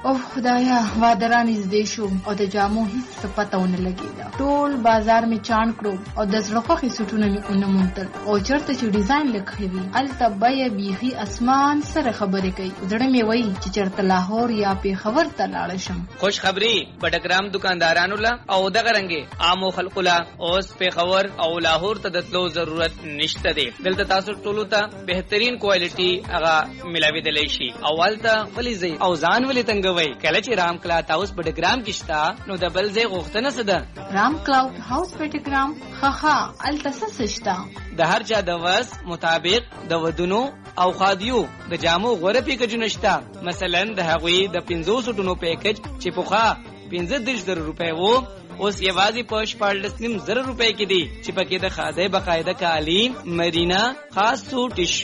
او خدایا وادران نږدې شو او د جامو هیڅ پته ونه لګېده. ټول بازار می چاڼ کړو او د زړه خوښې سوټونه مې ونه موندل او چېرته چې ډیزاین لیکلی وي هلته بیه بیخي اسمان سره خبرې کوي. زړه مې وایي چې چېرته لاهور یا پېښور ته لاړه شم. خوش خبري بټګرام دکاندارانو له او دغه رنګې عامو خلکو له اوس پېښور او لاهور ته د تلو ضرورت نشته دی. دلته تاسو ټولو ته بهترین کوالټي هغه ملاوېدلی شي. اول ته ولې ځئ او ځان ولې تنګوئ؟ کله چې رام کلاوډ هاوس بټګرام کې شته نو د بل ځای غوښتنه څه ده؟ رام کلاوډ هاوس بټګرام ښه هلته څه شته؟ د هر چا د وس مطابق د ودونو او خادیو د جامو غوره پیکجونه شته. مثلا د هغوی د 500 ټونو پیکج چې پخوا 15,000 روپۍ وو اوس یوازې په 14,000 روپۍ کې دي چې پکې د خادۍ باقاعده کالین، مرینا، خاص سوټ،